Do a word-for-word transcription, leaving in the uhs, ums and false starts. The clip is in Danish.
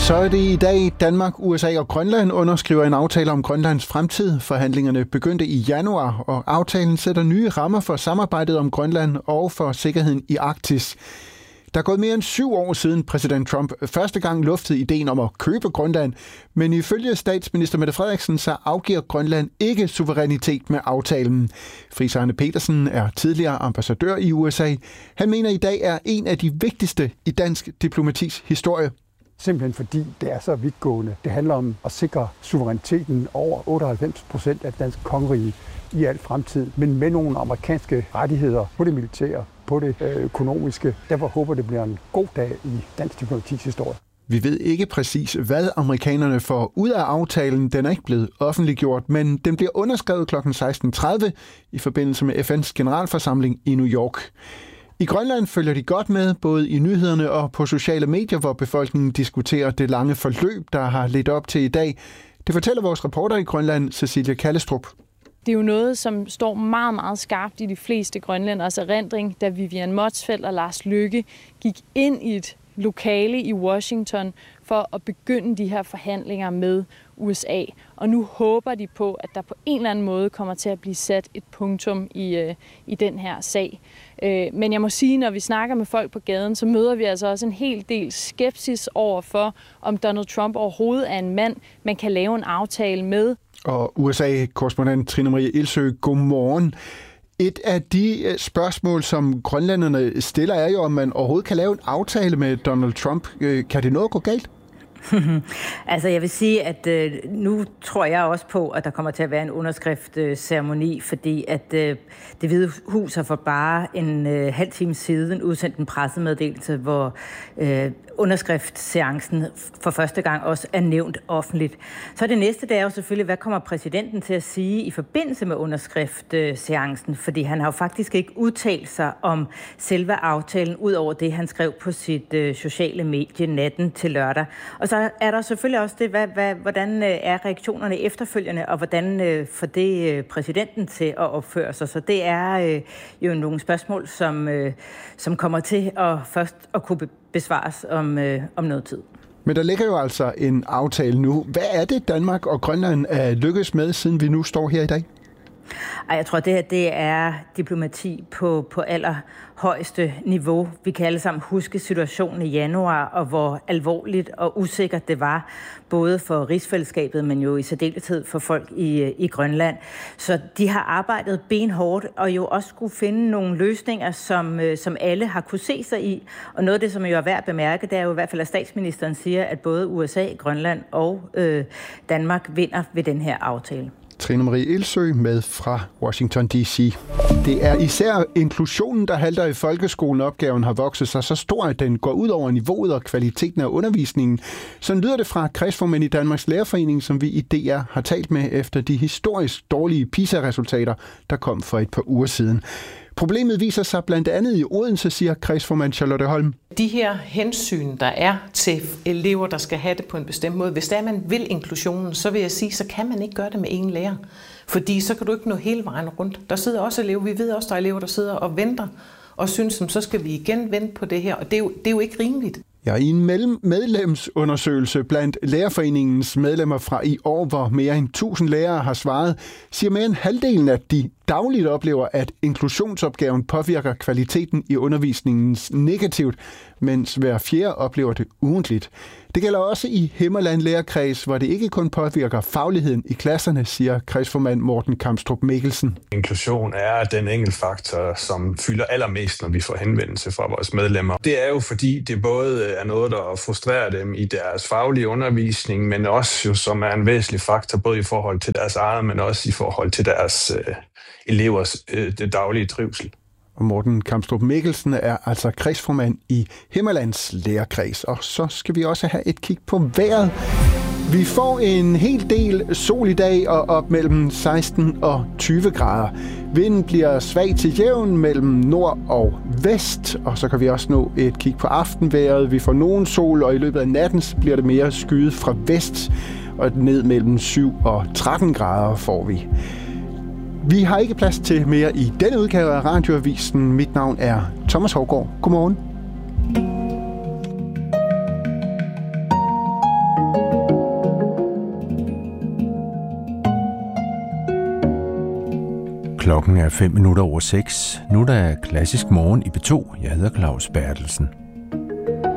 Så er det i dag, Danmark, U S A og Grønland underskriver en aftale om Grønlands fremtid. Forhandlingerne begyndte i januar, og aftalen sætter nye rammer for samarbejdet om Grønland og for sikkerheden i Arktis. Der er gået mere end syv år siden præsident Trump første gang luftede ideen om at købe Grønland, men ifølge statsminister Mette Frederiksen så afgiver Grønland ikke suverænitet med aftalen. Friis Arne Petersen er tidligere ambassadør i U S A. Han mener i dag er en af de vigtigste i dansk diplomatis historie. Simpelthen fordi det er så vidtgående. Det handler om at sikre suveræniteten over otteoghalvfems procent af dansk kongerige i al fremtid, men med nogle amerikanske rettigheder på det militære, på det økonomiske. Derfor håber det bliver en god dag i dansk diplomatis historie. Vi ved ikke præcis, hvad amerikanerne får ud af aftalen. Den er ikke blevet offentliggjort, men den bliver underskrevet klokken seksten tredive i forbindelse med F N's generalforsamling i New York. I Grønland følger de godt med, både i nyhederne og på sociale medier, hvor befolkningen diskuterer det lange forløb, der har ledt op til i dag. Det fortæller vores reporter i Grønland, Cecilia Kallestrup. Det er jo noget, som står meget, meget skarpt i de fleste grønlænders erindring, da Vivian Motzfeldt og Lars Løkke gik ind i et lokale i Washington for at begynde de her forhandlinger med U S A. Og nu håber de på, at der på en eller anden måde kommer til at blive sat et punktum i, øh, i den her sag. Øh, men jeg må sige, når vi snakker med folk på gaden, så møder vi altså også en hel del skepsis over for, om Donald Trump overhovedet er en mand, man kan lave en aftale med. Og U S A-korrespondent Trine Marie Ilsøe, godmorgen. Et af de spørgsmål, som grønlænderne stiller, er jo, om man overhovedet kan lave en aftale med Donald Trump. Kan det noget gå galt? Altså jeg vil sige, at øh, nu tror jeg også på, at der kommer til at være en underskriftceremoni, fordi at øh, Det Hvide Hus har for bare en øh, halv time siden udsendt en pressemeddelelse, hvor øh, underskriftsseancen for første gang også er nævnt offentligt. Så det næste, det er jo selvfølgelig, hvad kommer præsidenten til at sige i forbindelse med underskriftsseancen, fordi han har jo faktisk ikke udtalt sig om selve aftalen, ud over det, han skrev på sit øh, sociale medie natten til lørdag. Og så er der selvfølgelig også det, hvad, hvad, hvordan er reaktionerne efterfølgende, og hvordan øh, får det øh, præsidenten til at opføre sig. Så det er øh, jo nogle spørgsmål, som, øh, som kommer til at først at kunne besvares om, øh, om noget tid. Men der ligger jo altså en aftale nu. Hvad er det, Danmark og Grønland er lykkes med, siden vi nu står her i dag? Ej, jeg tror, det her det er diplomati på, på allerhøjeste niveau. Vi kan alle sammen huske situationen i januar, og hvor alvorligt og usikkert det var, både for rigsfællesskabet, men jo i særdeleshed for folk i, i Grønland. Så de har arbejdet benhårdt, og jo også skulle finde nogle løsninger, som, som alle har kunne se sig i. Og noget af det, som jo er værd at bemærke, det er jo i hvert fald, at statsministeren siger, at både U S A, Grønland og øh, Danmark vinder ved den her aftale. Trine Marie Ilsøe med fra Washington D C. Det er især inklusionen, der halter i folkeskolen. Opgaven har vokset sig så stor, at den går ud over niveauet og kvaliteten af undervisningen. Sådan lyder det fra kredsformænd i Danmarks Lærerforening, som vi i D R har talt med efter de historisk dårlige PISA-resultater, der kom for et par uger siden. Problemet viser sig blandt andet i Odense, siger kredsformand Charlotte Holm. De her hensyn, der er til elever, der skal have det på en bestemt måde, hvis der man vil inklusionen, så vil jeg sige, så kan man ikke gøre det med én lærer. Fordi så kan du ikke nå hele vejen rundt. Der sidder også elever, vi ved også, der er elever, der sidder og venter og synes, så skal vi igen vente på det her. Og det er jo, det er jo ikke rimeligt. Ja, i en medlemsundersøgelse blandt Lærerforeningens medlemmer fra i år, hvor mere end tusind lærere har svaret, siger mere end halvdelen, at de dagligt oplever, at inklusionsopgaven påvirker kvaliteten i undervisningen negativt, mens hver fjerde oplever det ugentligt. Det gælder også i Himmerland Lærerkreds, hvor det ikke kun påvirker fagligheden i klasserne, siger kredsformand Morten Kamstrup Mikkelsen. Inklusion er den enkeltfaktor, som fylder allermest, når vi får henvendelse fra vores medlemmer. Det er jo fordi, det både er noget, der frustrerer dem i deres faglige undervisning, men også jo, som er en væsentlig faktor, både i forhold til deres eget, men også i forhold til deres øh, elevers øh, det daglige trivsel. Og Morten Kamstrup Mikkelsen er altså kredsformand i Himmerlands Lærerkreds. Og så skal vi også have et kig på vejret. Vi får en hel del sol i dag og op mellem seksten og tyve grader. Vinden bliver svag til jævn mellem nord og vest, og så kan vi også nå et kig på aftenvejret. Vi får nogen sol, og i løbet af natten bliver det mere skyet fra vest, og ned mellem syv og tretten grader får vi. Vi har ikke plads til mere i denne udgave af Radioavisen. Mit navn er Thomas Hougaard. Godmorgen. Klokken er fem minutter over seks. Nu er der klassisk morgen i B to. Jeg hedder Claus Bertelsen.